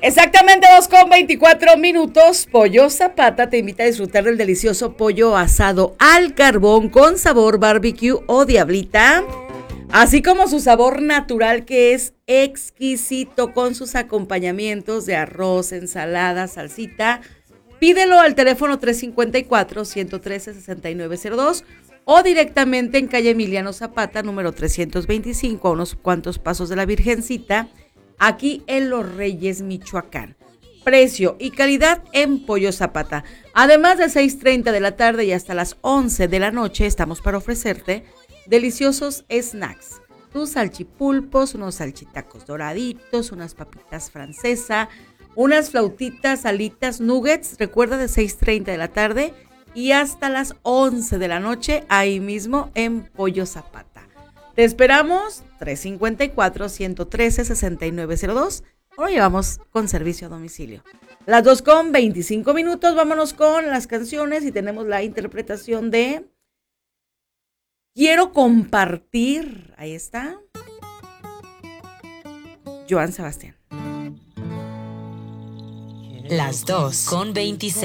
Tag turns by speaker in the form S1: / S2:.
S1: Exactamente 2:24. Pollo Zapata te invita a disfrutar del delicioso pollo asado al carbón con sabor barbecue o diablita, así como su sabor natural que es exquisito con sus acompañamientos de arroz, ensalada, salsita. Pídelo al teléfono 354-113-6902 o directamente en calle Emiliano Zapata, número 325, a unos cuantos pasos de la Virgencita, aquí en Los Reyes, Michoacán. Precio y calidad en Pollo Zapata. Además de 6:30 de la tarde y hasta las 11 de la noche, estamos para ofrecerte deliciosos snacks. Tus salchipulpos, unos salchitacos doraditos, unas papitas francesa, unas flautitas, alitas, nuggets. Recuerda, de 6:30 de la tarde y hasta las 11 de la noche, ahí mismo en Pollo Zapata. Te esperamos, 354-113-6902. Ahora llevamos con servicio a domicilio. Las 2:25. Vámonos con las canciones y tenemos la interpretación de Quiero Compartir. Ahí está. Joan Sebastián.
S2: Las 2:26.